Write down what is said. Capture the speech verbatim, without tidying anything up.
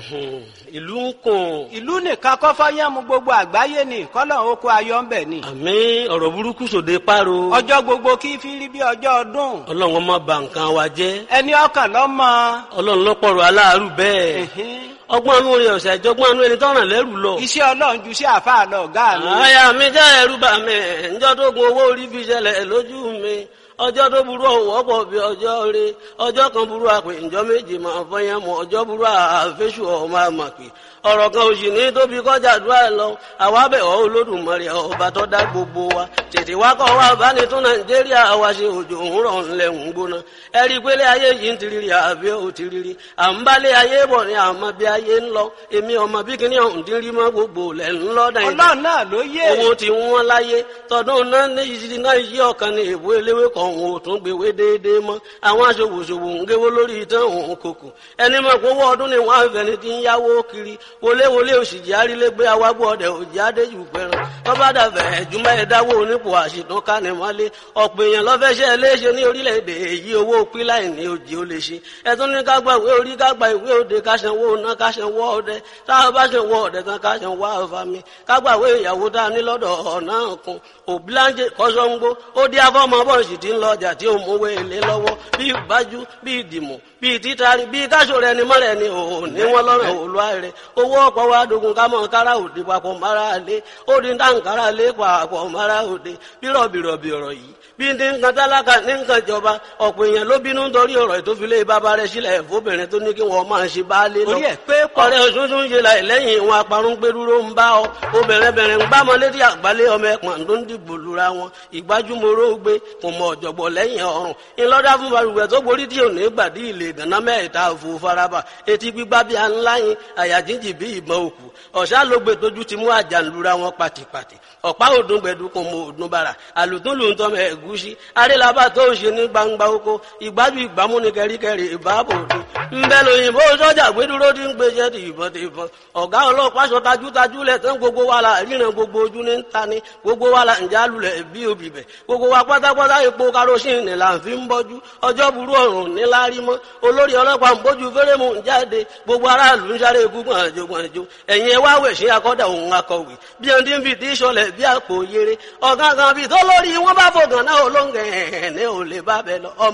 ìlú ń kùn. ìlú nìkan kọ́ fọ́yánmu gbogbo àgbáyé ni kọ́lọ̀ oko ayọ̀ ń bẹ̀ ni. àmì ọ̀rọ̀ burúkú sòde páro. ọjọ́ gbogbo kí fi rí bí ọjọ́ ọdún. ọlọ́run má bà nǹkan wa jẹ́. ẹni ọkàn lọ́mọ. ọlọ́run lọ́pọ̀rọ̀ aláàrú bẹ́ẹ̀. ọgbọ́n inú rẹ̀ ọ̀sẹ̀ ìjọgbọ́n inú ẹni tọ́ràn lẹ́rù lọ. iṣẹ́ ọlọ́run ju sí àfáà lọ ọ̀gá mi. àyà mi jẹ́ ẹ̀rù bà mí ǹjọ́ tó gun owó orí fi ṣẹlẹ̀ lójú mi. ọjọ́ tó burú ọ̀wọ́ pọ̀ bí ọjọ́ rẹ ọjọ́ kan burú àpè ǹjọ́ méje máa fọyín mọ́ ọjọ́ burú àfẹ́sù ọmọ àmàpè ọ̀rọ̀ kan òsì ní tóbi kọjá àdúrà lọ àwa bẹ̀ ọ́ Olódùmarè ọba tó dá gbogbo wa tètè wá kọ́ wa bá ní tún Nàìjíríà wa ṣe òjò ń rọ̀ ńlẹ̀ ń gbóná ẹ rí i pé lé ayé yìí ń tiriri àbí ò tiriri à ń bá lé ayé bọ̀ ní àmọ́ bí ayé ń lọ èmi ọmọ bí kíní ọ̀hún ti rí mọ́ gbogbo lẹ̀ ń lọ dáìdá Ọlọ́run náà ló yé owó ti wọ́n láyé tọdún náà ní ìṣirí náà yí ọ̀kan ní èbó eléwé kan òun ò tún gbèwé déédéé mọ́ àwọn aṣòwòṣòwò ń géwó lórí ìtàn òun kòkò ẹni mọ̀ pé owó ọdún ni wọ́n á fẹ́ni ti ń yáwó kiri wọléwọlé òṣìjì arílégbé awágbó ọdẹ òjì adéjù pẹran tọ́ba dàbẹ̀ ẹ̀júmọ́ ẹ̀dáwó onípò àṣìtàn kánimọ́lé ọ̀pọ̀ èèyàn lọ́fẹ́ṣẹ́ léṣe ní orílẹ̀-èdè èyí owó píláì ní òjì ó lè ṣe ẹ̀tún ní ká gba ìwé orí ká gba ìwé òde ká sanwó ná ká sanwó ọdẹ táwọn bá sanwó ọdẹ tán ká sanwó àfàmì ká gba ìwé ìyàwó tá a ní lọ́dọ̀ ọ̀nà kan òbíláńjẹ kọ́sọ́ngbó ó dí afọ́mọ bọ́ọ̀sì tí ń lọ ọjà tí ó mówó èlé lọ́wọ́ bí ìbájú bí ìdìmọ̀ bí títàrí bí káṣọ rẹ ni mọ́rẹ̀ ni òun ní wọ́n lọ́rọ̀ òlúwa rẹ̀ owó ọ̀pọ̀ wa dogun ká mọ̀ kára òde papọ̀ mara lé ó di dáǹkárá lé papọ̀ mara òde bírọ̀bìrọ̀bì ọ̀rọ̀ yìí bí ní nǹkan tálákà ní nǹkan ìjọba ọ̀pọ̀ èèyàn ló bínú nítorí ọ̀rọ̀ ìtòfilé bàbá rẹ̀ sílẹ̀ fóbìnrin tó ní kí wọ́n máa ṣe baálé lọ. orí ẹ̀ pé pọ̀ ọ̀rẹ́ òṣùṣù ń ṣe láì lẹ́yìn ìwọn aparun pé dúró ń bá ọ obìnrin bẹ̀rẹ̀ ń gbá mọ létí àgbálẹ̀ ọmọ ẹ̀pọ̀n tó ń dìbò lura wọn ìgbájúmọ́rọ́ gbé kò mọ ọ̀jọ̀gbọ̀ lẹ́yìn ọ̀run ńlọ́dá fún balùwẹ̀ tó borí tí ò ní gbàdí ilé ìgànná mẹ́ta òfò faraba etí gbígbá bí a ńlá yín àyà jíjì bí ìbọn òkú ọ̀sá ló gbé tójú ti mú àjànlura wọn pàtìpàtì ọ̀pá òdùn gbẹ̀dú kò mọ òdùn bàrà àlùtúnlù ń tọ́mọ ẹ̀gúsí arélabà tó ń ṣe ní gbangba oko ìgbájú ìgbámú ní kẹríkẹrí ìbáàbò òde ńbẹ lóyìnbó sọ́jà gbẹdúró tí ń gbéṣẹ́ ti ìbọn ti ìbọn ọ̀gá ọlọ́pàá sọ tajútajú lẹ̀ tán gbogbo wa la ríran gbogbo ojú ní ta ni gbogbo wa la ǹjẹ́ alulẹ̀ bí obì bẹ̀ gbogbo wa pátápátá epo karosíìnì là ń fi ń bọ́jú ọjọ́ burú ọ̀run níláárí mọ́ olórí ọlọ́pàá ń bójú fẹ́rẹ́mù ń jáde gbogbo aráàlú ń sáré gúngbọ̀n àjò gbọ̀njò ẹ̀yìn ẹ̀ wá wẹ̀ sí akọ́dà òun akọ̀wé bí ẹni tí ń fi tí sọlẹ̀ bí àpò yere ọ̀gángan bíi tó lórí wọn bá fògàn náà olóńgẹ̀ ẹ̀ ní ò lè bá bẹ lọ ọmọ